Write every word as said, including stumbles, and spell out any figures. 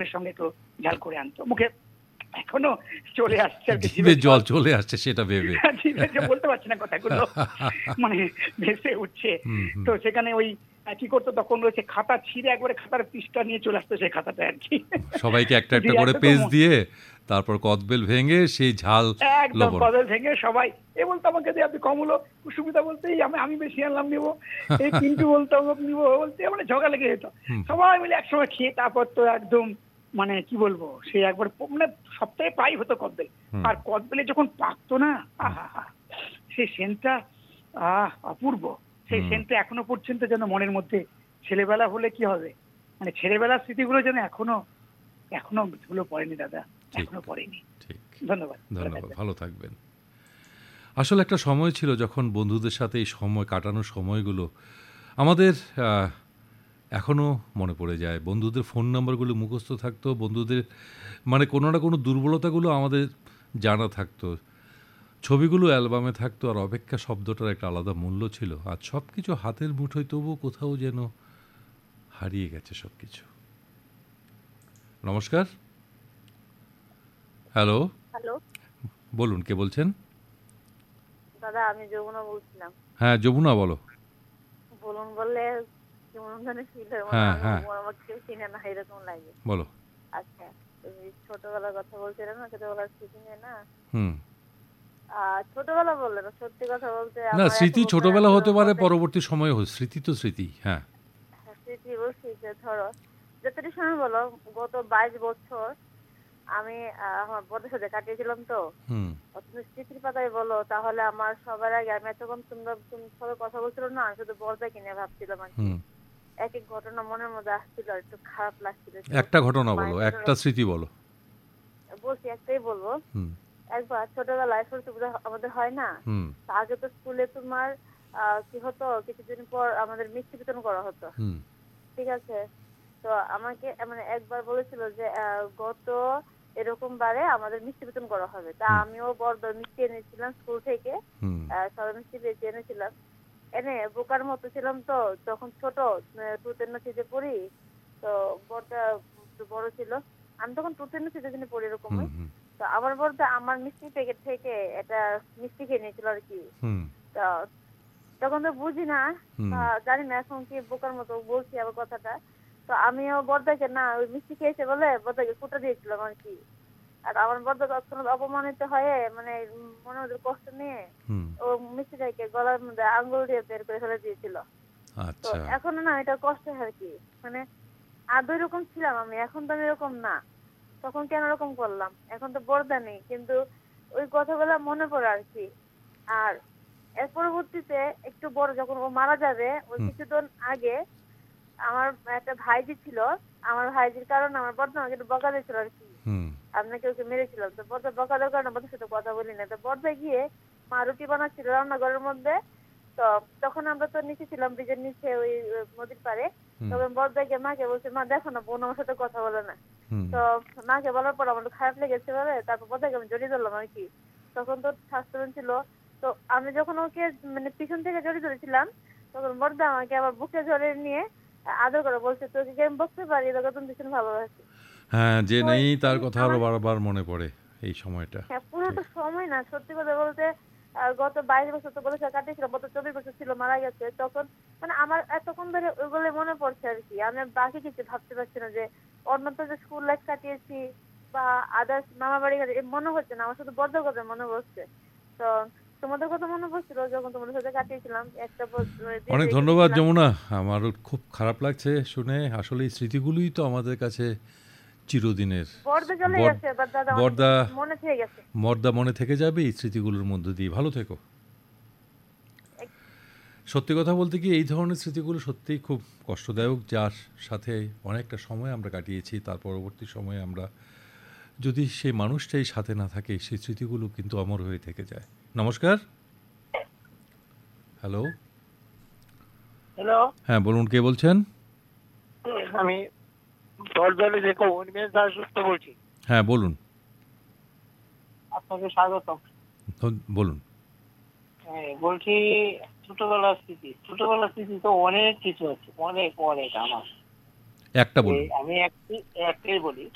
মুখের সঙ্গে তো ঝাল করে আনতো, মুখে এখনো চলে আসছে, জিভে জল চলে আসছে সেটা ভেবে, বলতে পারছি না কথাগুলো, মানে ভেসে উঠছে। তো সেখানে ওই কি করতো তখন, রয়েছে খাতা ছিঁড়ে একবারে খাতার পৃষ্ঠা নিয়ে চলে আসতো সেই খাতাটা আর কি, সবাইকে একটা একটা করে পেজ দিয়ে তারপর কদবেল ভেঙে সেই ঝাল একদম কদবেল ভেঙে সবাই এ বলতো আমাকে দিয়ে, আপনি কম হলো, কুসুমিতা বলতে আমি আমি বেশি আনলাম নিবো, এই কিন্তু বলতো অমুক নিবো বলতে, মানে ঝগড়া লেগে যেত। সবাই মিলে একসময় খেয়ে তারপর তো একদম মানে কি বলবো, সে একবার মানে সপ্তাহে প্রায় হতো কদবেল। আর কদবেলে যখন পাকতো না, আহা সেই সেন্টটা আহ অপূর্ব, সেই সেন্টটা এখনো পর্যন্ত যেন মনের মধ্যে, ছেলেবেলা হলে কি হবে, মানে ছেলেবেলার স্মৃতিগুলো যেন এখনো এখনো ধুলো পড়েনি দাদা, এখনো পড়েনি। ঠিক, ধন্যবাদ ধন্যবাদ, ভালো থাকবেন। আসলে একটা সময় ছিল যখন বন্ধুদের সাথে এই সময় কাটানোর সময়গুলো আমাদের এখনও মনে পড়ে যায়। বন্ধুদের ফোন নাম্বারগুলো মুখস্থ থাকতো, বন্ধুদের মানে কোনো না কোনো দুর্বলতাগুলো আমাদের জানা থাকতো, ছবিগুলো অ্যালবামে থাকতো, আর অপেক্ষা শব্দটার একটা আলাদা মূল্য ছিল। আর সব কিছু হাতের মুঠোয়, তবু কোথাও যেন হারিয়ে গেছে সব কিছু। নমস্কার। হ্যালো, হ্যালো, বলুন, কে বলছেন? দাদা আমি যমুনা বলছিলাম। হ্যাঁ যমুনা, বলো। বলুন বললে কেমন জানি ফিল হয়, হ্যাঁ হ্যাঁ, আমাকে কেউ চিনে না এরকম লাগে। বলো। আচ্ছা, তুমি ছোটবেলার কথা বলছিলে না, ছোটবেলার স্মৃতি নিয়ে না? হুম। ছোটবেলা বললে না, সত্যি কথা বলতে না, স্মৃতি ছোটবেলা হতে পারে, পরবর্তী সময়ে স্মৃতি তো স্মৃতি। হ্যাঁ, স্মৃতি বলছি যে ধরো যতটি সময় বলো, গত বাইশ বছর আমি আমার বড়দের সাথে কাটিয়েছিলাম, তো তুমি স্মৃতির পাতায় বলো তাহলে আমার সবার আগে, আমি এতক্ষণ তোমরা তুমি সবাই কথা বলছিল না, আমি শুধু বড়দা কিনে ভাবছিলাম আর কি। এক এক ঘটনা মনের মধ্যে আসছিল, একটু খারাপ লাগছিল। একটা ঘটনা বলো, একটা স্মৃতি বলো। বলছি, একটাই বলবো। একবার ছোটবেলায় সরস্বতী পূজা আমাদের হয় না, আগে তো স্কুলে তোমার কি হতো, কিছুদিন পর আমাদের মিষ্টি বিতরণ করা হতো, ঠিক আছে? তো আমাকে মানে একবার বলেছিল যে গত এরকম বারে আমাদের মিষ্টি বিতরণ করা হবে, তা আমিও বড় মিষ্টি এনেছিলাম স্কুল থেকে, সবাই মিষ্টি পেয়েছি এনেছিলাম, এনে বোকার মতো ছিলাম, তো তখন ছোট টু টেন নথিতে পড়ি, তো বড়টা বড় ছিল, আমি তখন টু টেন নথিতে পড়ি এরকমই। তো আমার বলতে আমার মিষ্টি প্যাকেট থেকে একটা মিষ্টি খেয়ে নিয়েছিল আর কি। তো তখন তো বুঝি না, জানি না এখন কি বোকার মতো বলছি আবার কথাটা। তো আমিও বড়দাকে না ওই মিষ্টি খেয়েছে বলে বড়দাকে কুটা দিয়েছিলাম আর কি। আর আমার বড়দা তৎক্ষণাৎ অপমানিত হয়ে মানে মনে মধ্যে কষ্ট নিয়ে ও মিষ্টিটাকে গলার মধ্যে আঙ্গুল দিয়ে বের করে ফেলে দিয়েছিল। তো এখন না এটা কষ্ট আর কি, মানে আদৌ এরকম ছিলাম আমি, এখন তো আমি এরকম না, তখন কেন এরকম করলাম, এখন তো বড়দা নেই, কিন্তু ওই কথাগুলো মনে পড়ে আর কি। আর এর পরবর্তীতে একটু বড় যখন ও মারা যাবে, ওই কিছুদিন আগে আমার একটা ভাইজি ছিল, আমার ভাইজির কারণে আমার বড়দা আমাকে একটু বকা দিয়েছিল আর কি, আপনাকে ওকে মেরেছিলাম। তো বড়দা বকা দেওয়ার কারণে বড়দার সাথে কথা বলি না। তো বড়দা গিয়ে মা রুটি বানাচ্ছিল রান্নাঘরের মধ্যে, তো তখন আমরা তো নিচে ছিলাম, ব্রিজের নিচে ওই নদীর পাড়ে, তখন বড়দা গিয়ে মাকে বলছে, মা দেখো না বোন আমার সাথে কথা বলে না। তো মাকে বলার পর আমার খারাপ লেগেছে বলে তারপর বড়দাকে আমি জড়িয়ে ধরলাম আর কি। তখন তো স্বাস্থ্য ছিল, তো আমি যখন ওকে মানে পিছন থেকে জড়িয়ে ধরেছিলাম, তখন বড়দা আমাকে আবার বুকে জড়িয়ে নিয়ে আদর করে বলছে, তোকে কি আমি বসতে পারি, তোকে তুমি ভীষণ ভালোবাসি। হ্যাঁ, যে নেই তার কথা আরো বারবার মনে পড়ে এই সময়টা। হ্যাঁ, পুরোটা সময় না, সত্যি কথা বলতে গত বাইশ বছর তো বলেছে কাটিয়েছিল, গত চব্বিশ বছর ছিল মারা গেছে, তখন মানে আমার এতক্ষণ ধরে ওইগুলো মনে পড়ছে আর কি। আমি বাকি কিছু ভাবতে পারছি না যে অন্যত যে স্কুল লাইফ কাটিয়েছি বা আদার্স মামা বাড়ি কাটিয়ে মনে হচ্ছে না, আমার শুধু বড়দের কথা মনে পড়ছে। তো তোমাদের কথা মনে পড়ছিল যখন তোমাদের সাথে কাটিয়েছিলাম একটা। অনেক ধন্যবাদ যমুনা, আমার খুব খারাপ লাগছে শুনে, আসলে এই স্মৃতিগুলোই তো আমাদের কাছে চিরদিনের। বড়দা বড়দা মনে থেকে যাবে এই স্মৃতিগুলোর মধ্যে দিয়ে। ভালো থেকো। সত্যি কথা বলতে কি, এই ধরনের স্মৃতিগুলো সত্যিই খুব কষ্টদায়ক, যার সাথে অনেকটা সময় আমরা কাটিয়েছি, তার পরবর্তী সময়ে আমরা যদি সেই মানুষটাই সাথে না থাকে, সেই স্মৃতিগুলো কিন্তু অমর হয়ে থেকে যায়। নমস্কার। হ্যালো। হ্যালো, হ্যাঁ বলুন, কে বলছেন? আমি বড়দলে দেখো উন্মেষ দাস গুপ্ত বলছি। হ্যাঁ বলুন। আপনাকে স্বাগতম। বলুন। হ্যাঁ বলছি, ছোটবেলার স্মৃতি, ছোটবেলার স্মৃতি তো অনেক কিছু আছে, অনেক অনেক। আমার একটা বলুন। আমি একটাই বলি,